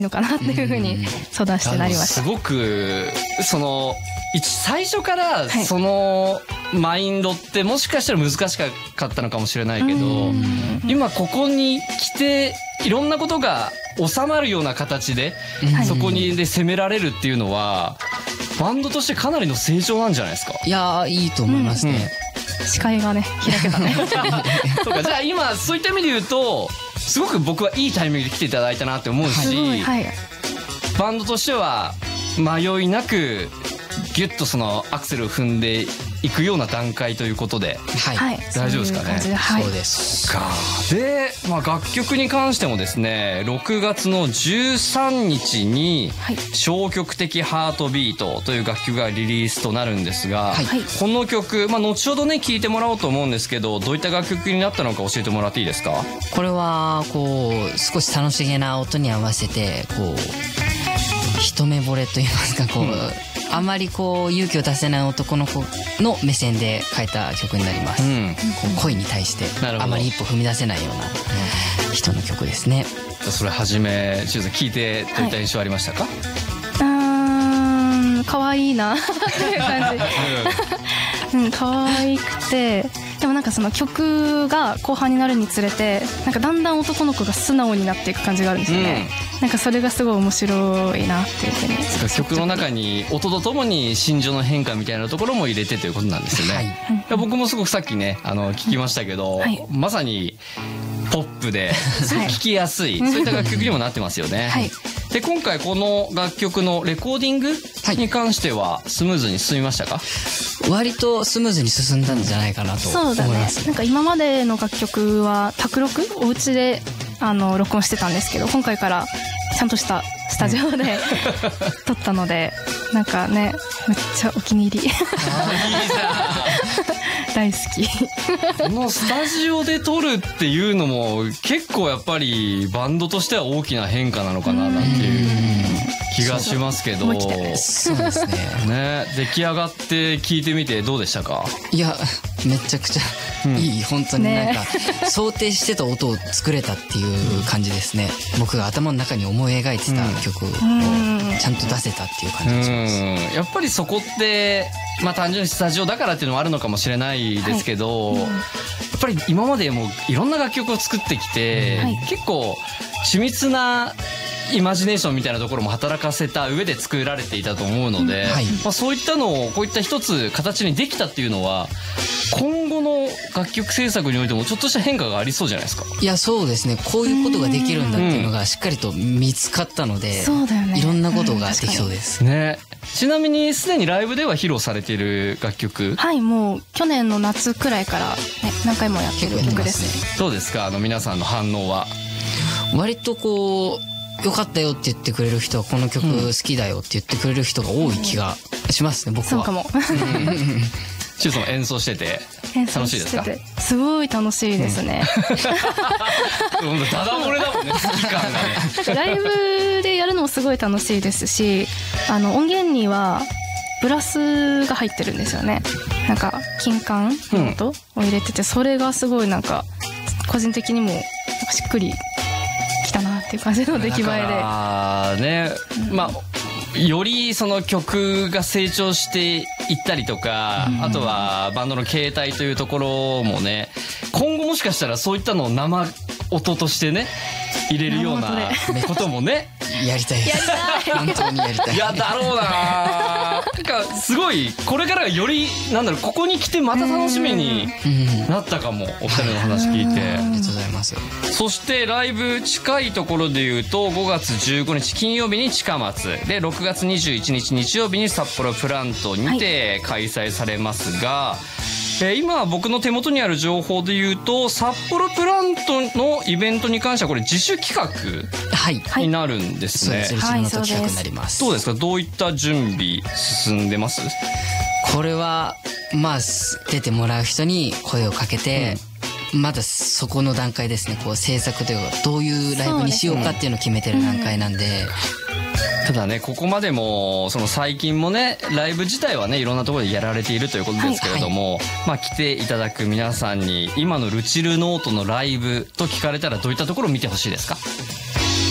のかなっていうふうに相談してなりました。 すごく最初からそのマインドってもしかしたら難しかったのかもしれないけど、今ここに来ていろんなことが収まるような形でそこにで攻められるっていうのはバンドとしてかなりの成長なんじゃないですか。 いやいいと思いますね。 視界がね開けたね。 そうか、じゃあ今そういった意味で言うとすごく僕はいいタイミングで来ていただいたなって思うし、バンドとしては迷いなくギュッとそのアクセルを踏んでいくような段階ということで、 はい、 大丈夫ですかね。 そうです。 で、楽曲に関してもですね、6月の13日に消極的ハートビートという楽曲がリリースとなるんですが、この曲、後ほどね聴いてもらおうと思うんですけど、どういった楽曲になったのか教えてもらっていいですか。 これはこう少し楽しげな音に合わせてこう一目惚れと言いますか、こう、あまりこう勇気を出せない男の子の目線で書いた曲になります。こう恋に対してあまり一歩踏み出せないような人の曲ですね。 それはじめちゅうさん聞いてどういった印象ありましたか。 可愛いなっていう感じ。可愛くて、でもなんかその曲が後半になるにつれてなんかだんだん男の子が素直になっていく感じがあるんですよね。なんかそれがすごい面白いなっていうふうに。 曲の中に音とともに心情の変化みたいなところも入れてということなんですよね。僕もすごくさっきね聞きましたけど、まさにポップですごく聴きやすい、そういった楽曲にもなってますよね。で今回この楽曲のレコーディングに関してはスムーズに進みましたか。 割とスムーズに進んだんじゃないかなと思います。 そうだね。なんか今までの楽曲は卓録お家で録音してたんですけど、今回からちゃんとしたスタジオで撮ったので、なんかねめっちゃお気に入り。大好き。 このスタジオで撮るっていうのも結構やっぱりバンドとしては大きな変化なのかななんていう気がしますけど。 そうですね。 出来上がって聞いてみてどうでしたか。 いやめちゃくちゃいい、本当になんか想定してた音を作れたっていう感じですね。僕が頭の中に思い描いてた曲をちゃんと出せたっていう感じがします。 やっぱりそこって単純にスタジオだからっていうのもあるのかもしれないですけど、やっぱり今までもいろんな楽曲を作ってきて、結構緻密なイマジネーションみたいなところも働かせた上で作られていたと思うので、そういったのをこういった一つ形にできたっていうのは今後の楽曲制作においてもちょっとした変化がありそうじゃないですか。 いやそうですね、こういうことができるんだっていうのがしっかりと見つかったので、いろんなことができそうですね。ちなみにすでにライブでは披露されている楽曲。 もう去年の夏くらいから、何回もやってる曲ですね。 どうですか皆さんの反応は。 割とこう良かったよって言ってくれる人はこの曲好きだよって言ってくれる人が多い気がしますね、僕は。 そうかも。 ちゅうさん演奏してて楽しいですか。 すごい楽しいですね。 ダダ漏れだもんね、好き感がね。 ライブでやるのもすごい楽しいですし、音源にはブラスが入ってるんですよね。なんか金管の音を入れてて、それがすごいなんか個人的にもしっくりきたなっていう感じの出来栄えで。よりその曲が成長していったりとか、あとはバンドの形態というところもね、今後もしかしたらそういったのを生音としてね入れるようなこともねやりたいです。本当にやりたい。 いやだろうな。なんかすごいこれからよりここに来てまた楽しみになったかも、お二人の話聞いて。 ありがとうございます。 そしてライブ近いところでいうと5月15日金曜日に近松で、6月21日日曜日に札幌プラントにて開催されますが、今僕の手元にある情報でいうと札幌プラントのイベントに関してはこれ自主企画になるんですね。 はい、そうです。企画になります。 どうですか、どういった準備進んでます？ これは出てもらう人に声をかけて、まだそこの段階ですね。こう制作というかどういうライブにしようかっていうのを決めてる段階なんで。 ただね、ここまでも最近もねライブ自体はねいろんなところでやられているということですけれども、来ていただく皆さんに今のルチルノートのライブと聞かれたらどういったところを見てほしいですか？